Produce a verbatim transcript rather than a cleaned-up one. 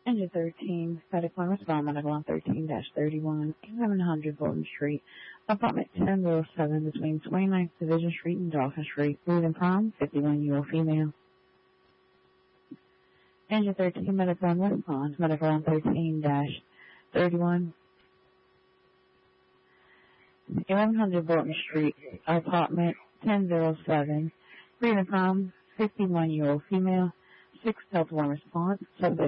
Engine thirteen, static line respond, medical line thirteen thirty-one, eleven hundred Bolton Street, apartment ten oh seven between twenty-ninth Division Street and Dawson Street, Leland Prime, fifty-one-year-old female. Engine thirteen, medical line respond, medical line thirteen thirty-one, eleven hundred Bolton Street, apartment ten oh seven, Leland Prime, fifty-one-year-old female, six health one response, subject